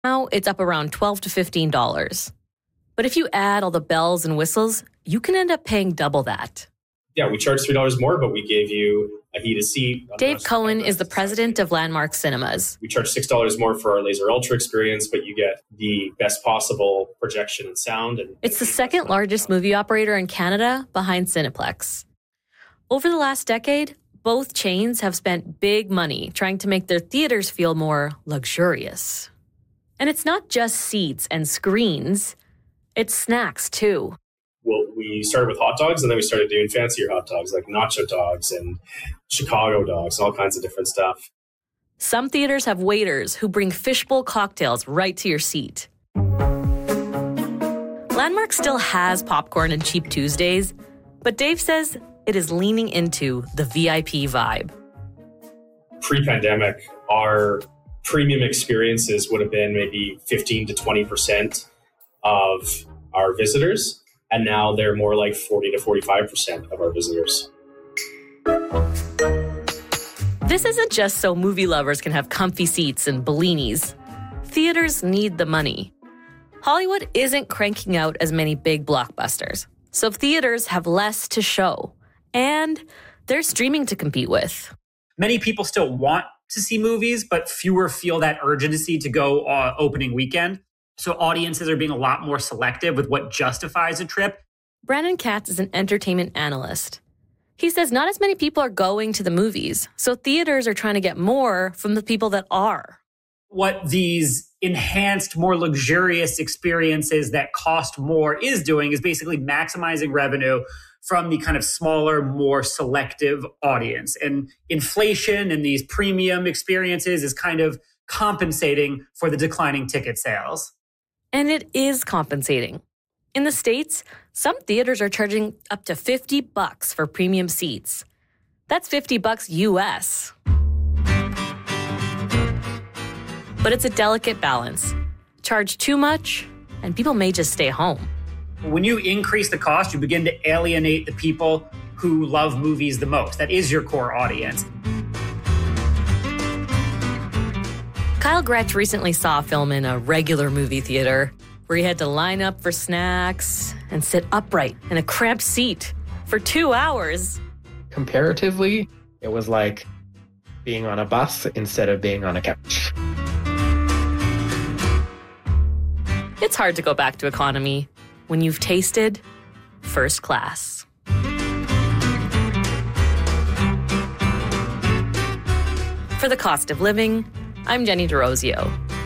Now it's up around $12 to $15. But if you add all the bells and whistles, you can end up paying double that. Yeah, we charge $3 more, but we gave you a heated seat. Dave Cohen is the president of Landmark Cinemas. We charge $6 more for our Laser Ultra experience, but you get the best possible projection and sound. It's the second largest movie operator in Canada behind Cineplex. Over the last decade, both chains have spent big money trying to make their theaters feel more luxurious. And it's not just seats and screens, it's snacks too. Well, we started with hot dogs, and then we started doing fancier hot dogs like nacho dogs and Chicago dogs and all kinds of different stuff. Some theaters have waiters who bring fishbowl cocktails right to your seat. Landmark still has popcorn and cheap Tuesdays, but Dave says it is leaning into the VIP vibe. Pre-pandemic, our premium experiences would have been maybe 15 to 20% of our visitors. And now they're more like 40 to 45% of our visitors. This isn't just so movie lovers can have comfy seats and Bellinis. Theaters need the money. Hollywood isn't cranking out as many big blockbusters, so theaters have less to show. And there's streaming to compete with. Many people still want to see movies, but fewer feel that urgency to go opening weekend. So audiences are being a lot more selective with what justifies a trip. Brandon Katz is an entertainment analyst. He says not as many people are going to the movies, so theaters are trying to get more from the people that are. What these enhanced, more luxurious experiences that cost more is doing is basically maximizing revenue from the kind of smaller, more selective audience. And inflation and these premium experiences is kind of compensating for the declining ticket sales. And it is compensating. In the States, some theaters are charging up to $50 for premium seats. That's $50 US. But it's a delicate balance. Charge too much, and people may just stay home. When you increase the cost, you begin to alienate the people who love movies the most. That is your core audience. Kyle Gretsch recently saw a film in a regular movie theater where he had to line up for snacks and sit upright in a cramped seat for 2 hours. Comparatively, it was like being on a bus instead of being on a couch. It's hard to go back to economy when you've tasted first class. For the Cost of Living, I'm Jenny DeRozio.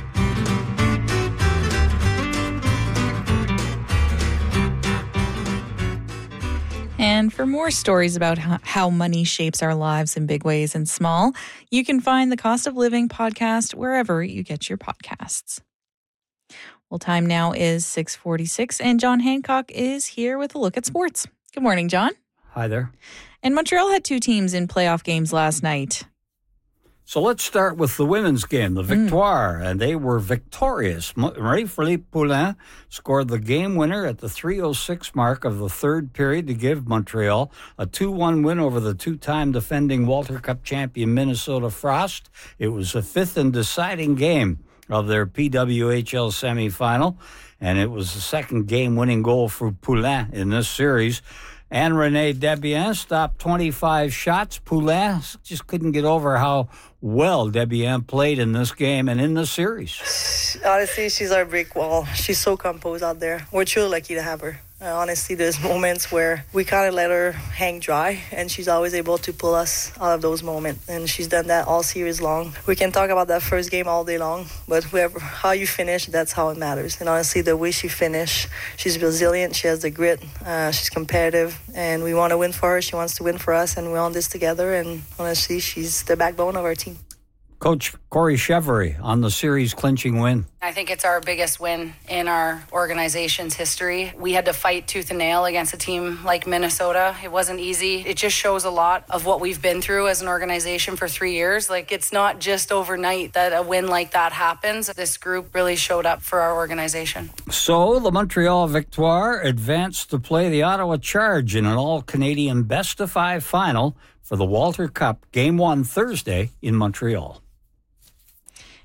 And for more stories about how money shapes our lives in big ways and small, you can find the Cost of Living podcast wherever you get your podcasts. Well, time now is 6:46, and John Hancock is here with a look at sports. Good morning, John. Hi there. And Montreal had two teams in playoff games last night. So let's start with the women's game, the Victoire, and they were victorious. Marie-Philippe Poulin scored the game winner at the 3:06 mark of the third period to give Montreal a 2-1 win over the two-time defending Walter Cup champion Minnesota Frost. It was the fifth and deciding game of their PWHL semifinal, and it was the second game-winning goal for Poulin in this series. Anne-Renee Debian stopped 25 shots. Poulin just couldn't get over how well Debian played in this game and in the series. Honestly, she's our brick wall. She's so composed out there. We're truly lucky to have her. Honestly, there's moments where we kind of let her hang dry, and she's always able to pull us out of those moments. And she's done that all series long. We can talk about that first game all day long, but how you finish, that's how it matters. And honestly, the way she finished, she's resilient, she has the grit, she's competitive, and we want to win for her. She wants to win for us, and we're on this together. And honestly, she's the backbone of our team. Coach Corey Chevry on the series clinching win. I think it's our biggest win in our organization's history. We had to fight tooth and nail against a team like Minnesota. It wasn't easy. It just shows a lot of what we've been through as an organization for 3 years. Like, it's not just overnight that a win like that happens. This group really showed up for our organization. So the Montreal Victoire advanced to play the Ottawa Charge in an all-Canadian best-of-5 final for the Walter Cup, Game 1 Thursday in Montreal.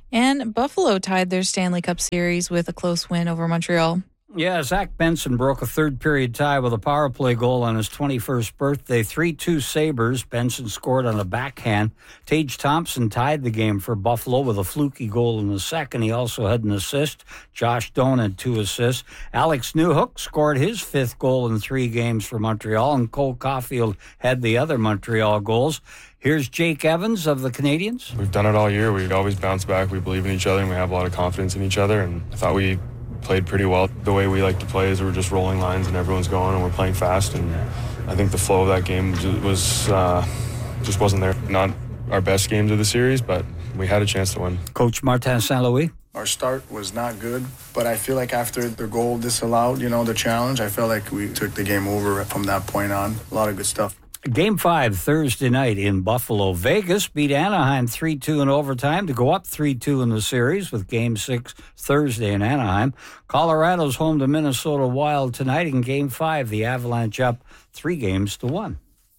And Buffalo tied their Stanley Cup series with a close win over Montreal. Yeah, Zach Benson broke a third-period tie with a power play goal on his 21st birthday. 3-2 Sabres. Benson scored on a backhand. Tage Thompson tied the game for Buffalo with a fluky goal in the second. He also had an assist. Josh Doan had 2 assists. Alex Newhook scored his 5th goal in 3 games for Montreal, and Cole Caulfield had the other Montreal goals. Here's Jake Evans of the Canadiens. We've done it all year. We always bounce back. We believe in each other, and we have a lot of confidence in each other, and I thought we played pretty well. The way we like to play is we're just rolling lines and everyone's going and we're playing fast, and I think the flow of that game was just wasn't there. Not our best games of the series, but we had a chance to win. Coach Martin St. Louis. Our start was not good, but I feel like after the goal disallowed, the challenge, I felt like we took the game over from that point on. A lot of good stuff. Game 5 Thursday night in Buffalo. Vegas beat Anaheim 3-2 in overtime to go up 3-2 in the series, with Game 6 Thursday in Anaheim. Colorado's home to Minnesota Wild tonight. In Game 5, the Avalanche up 3-1.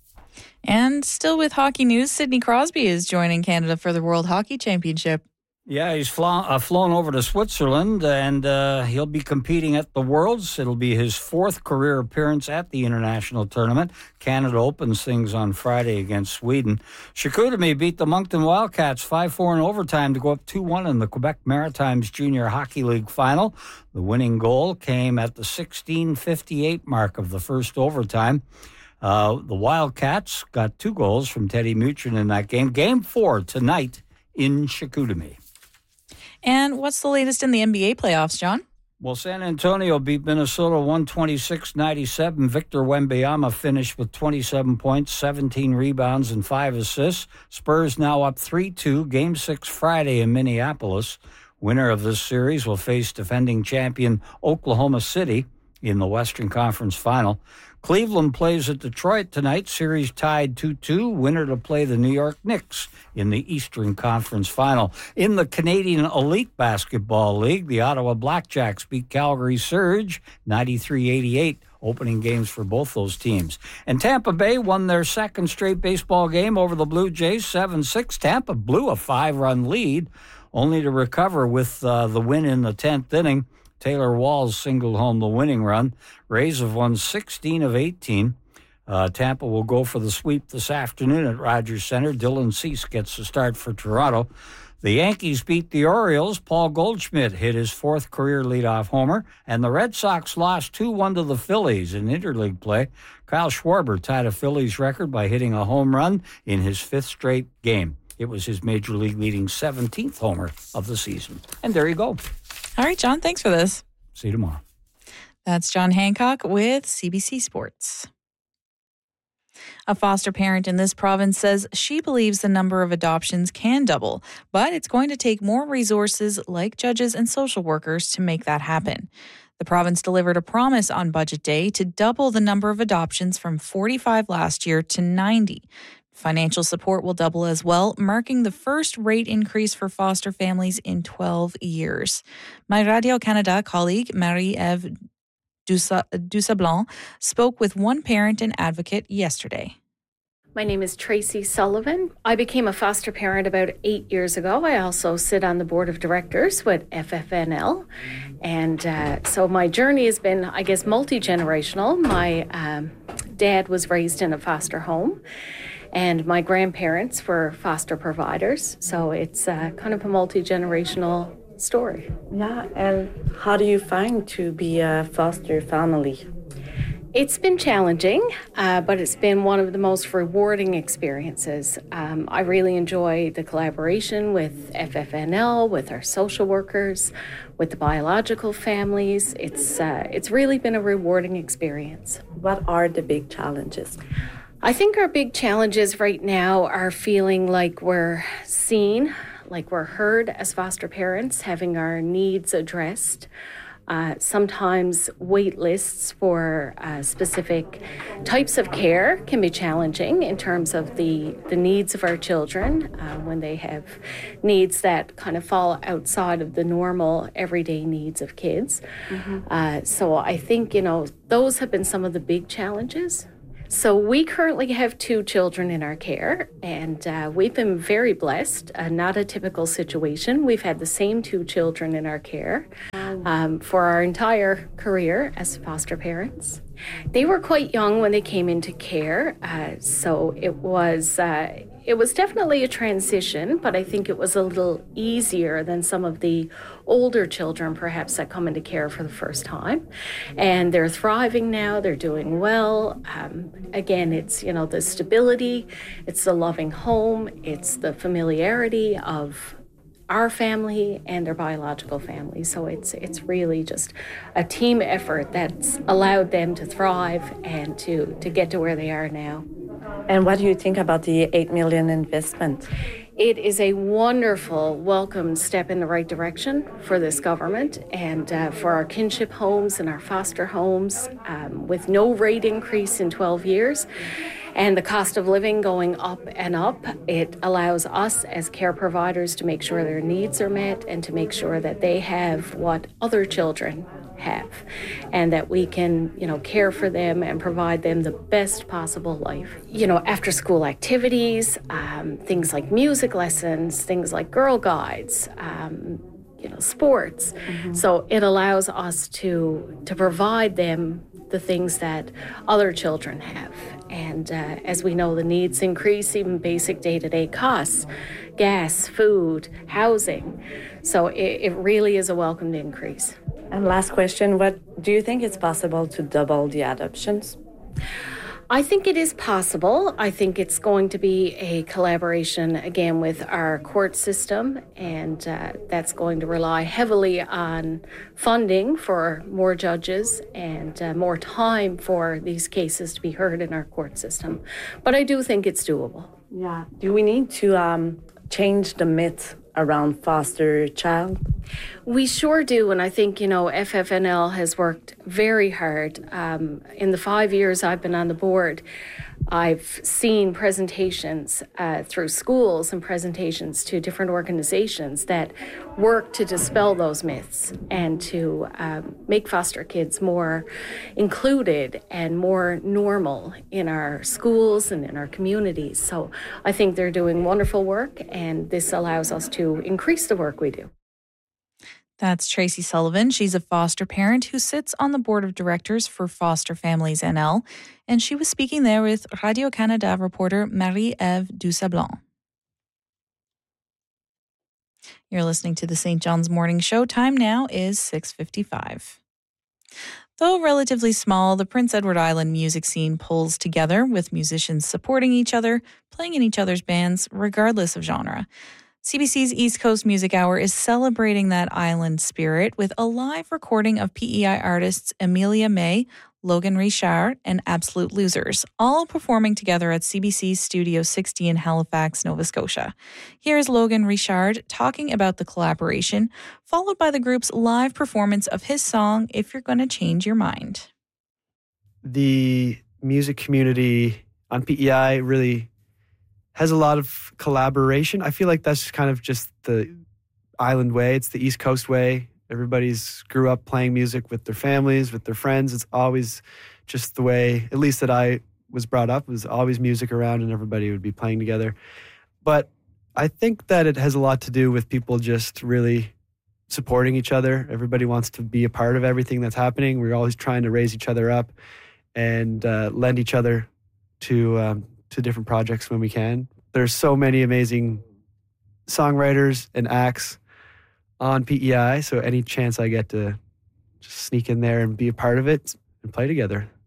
And still with hockey news, Sidney Crosby is joining Canada for the World Hockey Championship. Yeah, he's flown over to Switzerland, and he'll be competing at the Worlds. It'll be his 4th career appearance at the international tournament. Canada opens things on Friday against Sweden. Chicoutimi beat the Moncton Wildcats 5-4 in overtime to go up 2-1 in the Quebec Maritimes Junior Hockey League final. The winning goal came at the 16:58 mark of the first overtime. The Wildcats got 2 goals from Teddy Muchin in that game. Game 4 tonight in Chicoutimi. And what's the latest in the NBA playoffs, John? Well, San Antonio beat Minnesota 126-97. Victor Wembanyama finished with 27 points, 17 rebounds, and 5 assists. Spurs now up 3-2. Game 6 Friday in Minneapolis. Winner of this series will face defending champion Oklahoma City in the Western Conference Final. Cleveland plays at Detroit tonight. Series tied 2-2. Winner to play the New York Knicks in the Eastern Conference Final. In the Canadian Elite Basketball League, the Ottawa Blackjacks beat Calgary Surge 93-88. Opening games for both those teams. And Tampa Bay won their 2nd straight baseball game over the Blue Jays 7-6. Tampa blew a 5-run lead, only to recover with the win in the 10th inning. Taylor Walls singled home the winning run. Rays have won 16 of 18. Tampa will go for the sweep this afternoon at Rogers Center. Dylan Cease gets the start for Toronto. The Yankees beat the Orioles. Paul Goldschmidt hit his 4th career leadoff homer. And the Red Sox lost 2-1 to the Phillies in interleague play. Kyle Schwarber tied a Phillies record by hitting a home run in his 5th straight game. It was his major league leading 17th homer of the season. And there you go. All right, John, thanks for this. See you tomorrow. That's John Hancock with CBC Sports. A foster parent in this province says she believes the number of adoptions can double, but it's going to take more resources like judges and social workers to make that happen. The province delivered a promise on Budget Day to double the number of adoptions from 45 last year to 90. Financial support will double as well, marking the first rate increase for foster families in 12 years. My Radio-Canada colleague, Marie-Ève Dussablon, spoke with one parent and advocate yesterday. My name is Tracy Sullivan. I became a foster parent about 8 years ago. I also sit on the board of directors with FFNL. And so my journey has been, I guess, multi-generational. My dad was raised in a foster home, and my grandparents were foster providers. So it's kind of a multi-generational story. Yeah, and how do you find to be a foster family? It's been challenging, but it's been one of the most rewarding experiences. I really enjoy the collaboration with FFNL, with our social workers, with the biological families. It's really been a rewarding experience. What are the big challenges? I think our big challenges right now are feeling like we're seen, like we're heard as foster parents, having our needs addressed. Sometimes wait lists for specific types of care can be challenging in terms of the needs of our children when they have needs that kind of fall outside of the normal everyday needs of kids. Mm-hmm. So I think, those have been some of the big challenges. So we currently have 2 children in our care, and we've been very blessed. Not a typical situation. We've had the same 2 children in our care for our entire career as foster parents. They were quite young when they came into care, so it was definitely a transition, but I think it was a little easier than some of the older children perhaps that come into care for the first time. And they're thriving now, they're doing well. Again, it's, the stability, it's the loving home, it's the familiarity of our family and their biological family. So it's really just a team effort that's allowed them to thrive and to get to where they are now. And what do you think about the $8 million investment? It is a wonderful, welcome step in the right direction for this government and for our kinship homes and our foster homes with no rate increase in 12 years. And the cost of living going up and up, it allows us as care providers to make sure their needs are met and to make sure that they have what other children have and that we can, care for them and provide them the best possible life. After school activities, things like music lessons, things like Girl Guides, sports. Mm-hmm. So it allows us to provide them the things that other children have. And as we know, the needs increase, even basic day-to-day costs, gas, food, housing. So it really is a welcomed increase. And last question, what do you think it's possible to double the adoptions? I think it is possible. I think it's going to be a collaboration, again, with our court system, and that's going to rely heavily on funding for more judges and more time for these cases to be heard in our court system. But I do think it's doable. Yeah. Do we need to change the myth around foster child? We sure do, and I think, FFNL has worked very hard. In the 5 years I've been on the board, I've seen presentations through schools and presentations to different organizations that work to dispel those myths and to make foster kids more included and more normal in our schools and in our communities. So I think they're doing wonderful work, and this allows us to increase the work we do. That's Tracy Sullivan. She's a foster parent who sits on the board of directors for Foster Families NL, and she was speaking there with Radio-Canada reporter Marie-Ève Dusablon. You're listening to the St. John's Morning Show. Time now is 6:55. Though relatively small, the Prince Edward Island music scene pulls together with musicians supporting each other, playing in each other's bands, regardless of genre. CBC's East Coast Music Hour is celebrating that island spirit with a live recording of PEI artists Amelia May, Logan Richard, and Absolute Losers, all performing together at CBC's Studio 60 in Halifax, Nova Scotia. Here's Logan Richard talking about the collaboration, followed by the group's live performance of his song, If You're Gonna Change Your Mind. The music community on PEI really has a lot of collaboration. I feel like that's kind of just the island way. It's the East Coast way. Everybody's grew up playing music with their families, with their friends. It's always just the way, at least that I was brought up, was always music around and everybody would be playing together. But I think that it has a lot to do with people just really supporting each other. Everybody wants to be a part of everything that's happening. We're always trying to raise each other up and lend each other to different projects when we can. There's so many amazing songwriters and acts on PEI, so any chance I get to just sneak in there and be a part of it and play together,